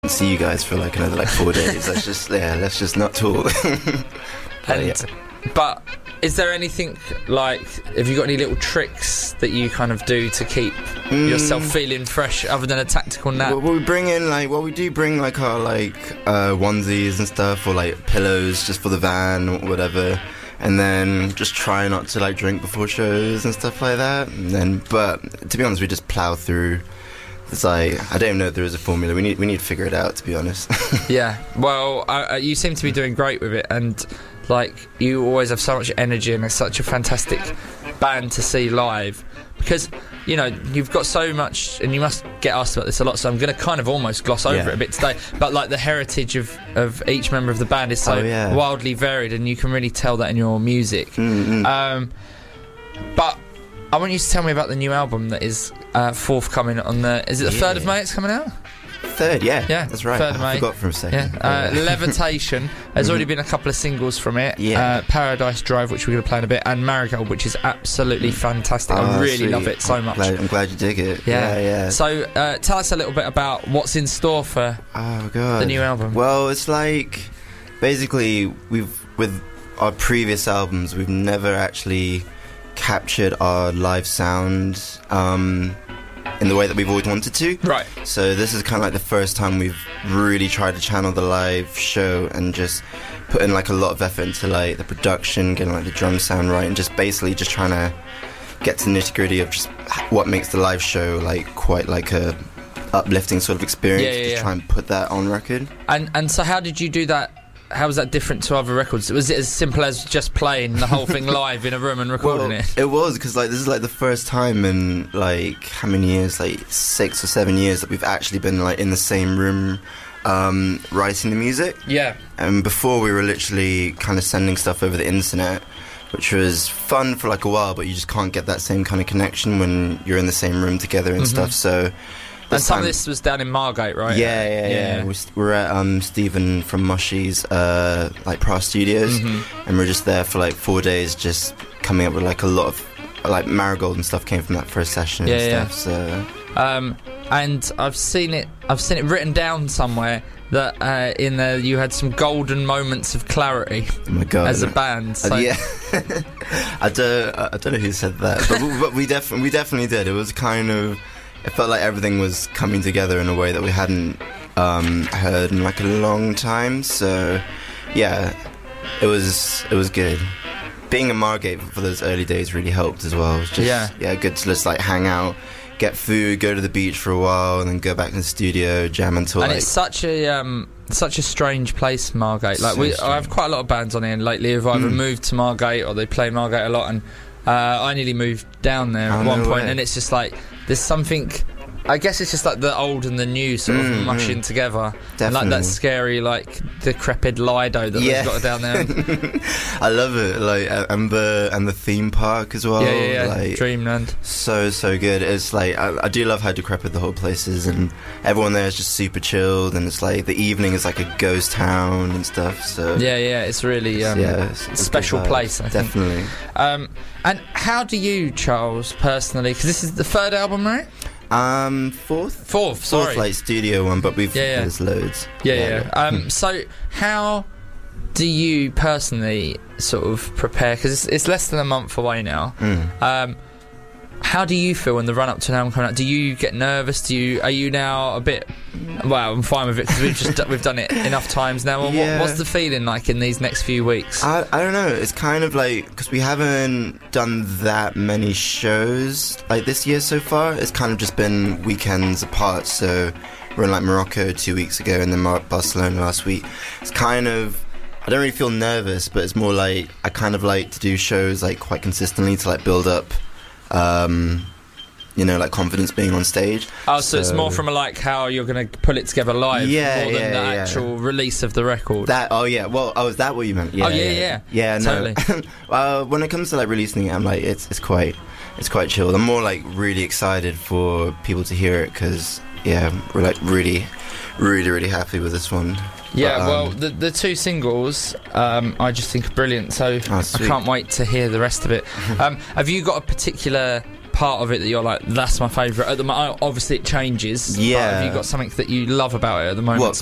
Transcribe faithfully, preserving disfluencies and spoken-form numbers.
see you guys for like another like four days. Let's just yeah, let's just not talk. but, and, yeah. but is there anything like, have you got any little tricks that you kind of do to keep mm. yourself feeling fresh other than a tactical nap? Well, we bring in like, well, we do bring like our like uh, onesies and stuff, or like pillows just for the van or whatever. And then just try not to like drink before shows and stuff like that. And then, but to be honest, we just plow through. It's like, I don't even know if there is a formula. We need we need to figure it out, to be honest. Yeah, well, uh, you seem to be doing great with it, and like you always have so much energy, and it's such a fantastic band to see live. Because, you know, you've got so much, and you must get asked about this a lot, so I'm going to kind of almost gloss over yeah. it a bit today. But like the heritage of, of each member of the band is so oh, yeah. wildly varied, and you can really tell that in your music. Mm-hmm. Um, but I want you to tell me about the new album that is uh, forthcoming on the... Is it the yeah. third of May it's coming out? Third, yeah. Yeah, that's right. third of I May. forgot for a second. Yeah. Uh, Levitation. There's already been a couple of singles from it. Yeah. Uh, Paradise Drive, which we're going to play in a bit, and Marigold, which is absolutely fantastic. Oh, I really sweet. love it so I'm much. Glad, I'm glad you dig it. Yeah, yeah. yeah. So uh, tell us a little bit about what's in store for oh, God. the new album. Well, it's like, basically, we've with our previous albums, we've never actually captured our live sound um, in the way that we've always wanted to. Right. So this is kind of like the first time we've really tried to channel the live show and just put in like a lot of effort into like the production, getting like the drum sound right, and just basically just trying to get to the nitty gritty of just what makes the live show like quite like a uplifting sort of experience. Yeah, yeah, just yeah. try and put that on record. And and so how did you do that? How was that different to other records? Was it as simple as just playing the whole thing live in a room and recording well, it? It was, because like this is like the first time in like how many years, like six or seven years that we've actually been like in the same room um, writing the music. Yeah. And before we were literally kind of sending stuff over the internet, which was fun for like a while, but you just can't get that same kind of connection when you're in the same room together and mm-hmm. stuff. So. And some of this was down in Margate, right? Yeah, yeah, yeah. yeah. We're, we're at um, Stephen from Mushy's uh, like Pra Studios, mm-hmm. and we're just there for like four days, just coming up with like a lot of like Marigold and stuff came from that first session yeah, and stuff. Yeah. So, um, and I've seen it. I've seen it written down somewhere that uh, in there you had some golden moments of clarity. Oh my God. As a band. So. Uh, yeah. I don't. I don't know who said that, but we, but we definitely we definitely did. It was kind of. It felt like everything was coming together in a way that we hadn't um, heard in like a long time. So, yeah, it was it was good. Being in Margate for those early days really helped as well. It was just, yeah, yeah, good to just like hang out, get food, go to the beach for a while, and then go back to the studio, jam until. And like, it's such a um, such a strange place, Margate. Like so we, strange. I have quite a lot of bands on here lately who've either mm. moved to Margate or they play Margate a lot, and uh, I nearly moved down there oh, at one no point, way. and it's just like there's something. I guess it's just like the old and the new sort of mm, mushing mm. together. Definitely. And like that scary, like, decrepit Lido that yeah. they've got down there. I love it. Like, and the and the theme park as well. Yeah, yeah, yeah. Like, Dreamland. So, so good. It's like, I, I do love how decrepit the whole place is, and everyone there is just super chilled, and it's like, the evening is like a ghost town and stuff, so... Yeah, yeah, it's really um, yeah, it's, a it's special place, I think. Definitely. Um, and how do you, Charles, personally... Because this is the third album, right? Um, fourth? Fourth, sorry. Fourth, like, studio one, but we've... Yeah, yeah. There's loads. Yeah, yeah. yeah. um, so, how do you personally sort of prepare... Because it's, it's less than a month away now. Mm. Um, how do you feel in the run-up to an album coming out? Do you get nervous? Do you... Are you now a bit... Well, I'm fine with it, because we've just we've done it enough times now. Well, yeah. what, what's the feeling like in these next few weeks? I, I don't know. It's kind of like... Because we haven't done that many shows, like, this year so far. It's kind of just been weekends apart, so... We're in, like, Morocco two weeks ago, and then Mar- Barcelona last week. It's kind of... I don't really feel nervous, but it's more like... I kind of like to do shows, like, quite consistently to, like, build up... Um, you know, like confidence being on stage. Oh, so, so it's more from a, like how you're going to pull it together live, yeah, more than yeah, the yeah. actual release of the record. That oh yeah, well oh is that what you meant? Yeah, oh yeah, yeah, yeah, yeah. Totally. No, uh, when it comes to like releasing it, I'm like it's it's quite it's quite chilled. I'm more like really excited for people to hear it because yeah, we're like really, really, really happy with this one. Yeah, but, um, well, the the two singles um, I just think are brilliant, so oh, I can't wait to hear the rest of it. um, have you got a particular part of it that you're like, that's my favourite at the moment? Obviously, it changes. Yeah. But have you got something that you love about it at the moment? Well,